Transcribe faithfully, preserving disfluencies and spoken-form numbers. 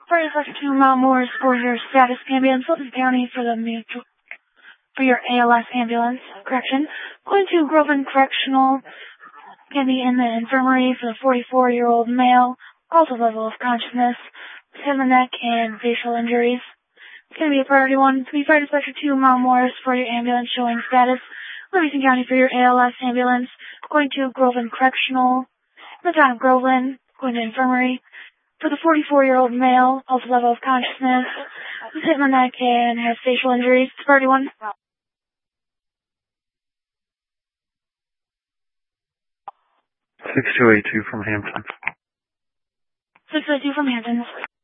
First, Section two, Mount Morris for your status ambulance, Fulton County for the mutual, for your A L S ambulance. Correction. Going to Groveland Correctional, can be in the infirmary for the forty-four-year-old male, also level of consciousness, head and neck and facial injuries. It's going to be a priority one. To be fired to Section two, Mount Morris for your ambulance showing status. Livingston County for your A L S ambulance. Going to Groveland Correctional, in the town of Groveland. Going to infirmary. For the forty-four-year-old male, also level of consciousness, who's hit in the neck and has facial injuries. It's priority one. six two eight two from Hampton. six two eight two from Hampton.